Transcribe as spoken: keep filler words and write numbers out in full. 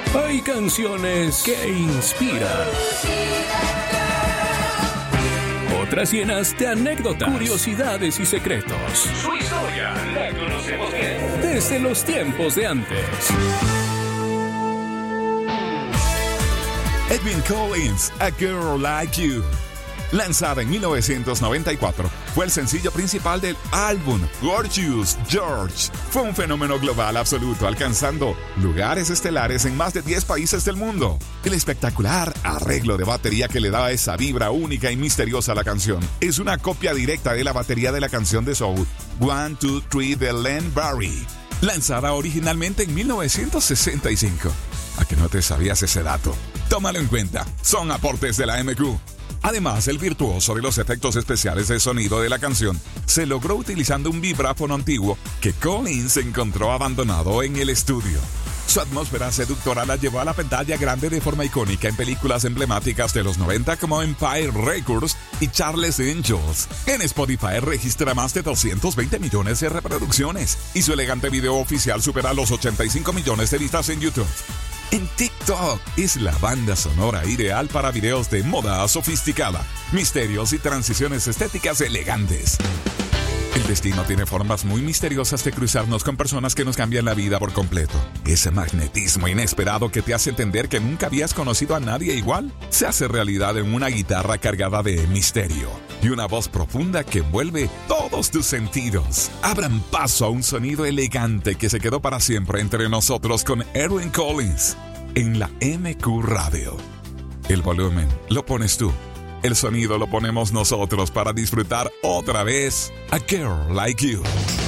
Hay canciones que inspiran. Otras llenas de anécdotas, curiosidades y secretos. Su historia la conocemos bien desde los tiempos de antes. Edwyn Collins, A Girl Like You. Lanzada en mil novecientos noventa y cuatro, fue el sencillo principal del álbum Gorgeous George. Fue un fenómeno global absoluto, alcanzando lugares estelares en más de diez países del mundo. El espectacular arreglo de batería que le daba esa vibra única y misteriosa a la canción es una copia directa de la batería de la canción de soul One, Two, Three de Len Barry, lanzada originalmente en mil novecientos sesenta y cinco. ¿A que no te sabías ese dato? Tómalo en cuenta, son aportes de la M Q. Además, el virtuoso de los efectos especiales de sonido de la canción se logró utilizando un vibráfono antiguo que Collins encontró abandonado en el estudio. Su atmósfera seductora la llevó a la pantalla grande de forma icónica en películas emblemáticas de los noventa como Empire Records y Charles Angels. En Spotify registra más de doscientos veinte millones de reproducciones y su elegante video oficial supera los ochenta y cinco millones de vistas en YouTube. En TikTok es la banda sonora ideal para videos de moda sofisticada, misterios y transiciones estéticas elegantes. El destino tiene formas muy misteriosas de cruzarnos con personas que nos cambian la vida por completo. Ese magnetismo inesperado que te hace entender que nunca habías conocido a nadie igual se hace realidad en una guitarra cargada de misterio y una voz profunda que envuelve todos tus sentidos. Abran paso a un sonido elegante que se quedó para siempre entre nosotros con Edwyn Collins en la M Q Radio. El volumen lo pones tú. El sonido lo ponemos nosotros para disfrutar otra vez A Girl Like You.